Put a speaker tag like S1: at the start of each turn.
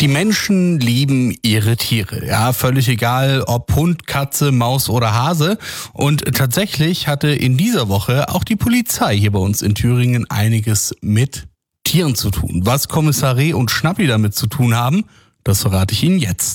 S1: Die Menschen lieben ihre Tiere, ja, völlig egal, ob Hund, Katze, Maus oder Hase. Und tatsächlich hatte in dieser Woche auch die Polizei hier bei uns in Thüringen einiges mit Tieren zu tun. Was Kommissar Reh und Schnappi damit zu tun haben, das verrate ich Ihnen jetzt.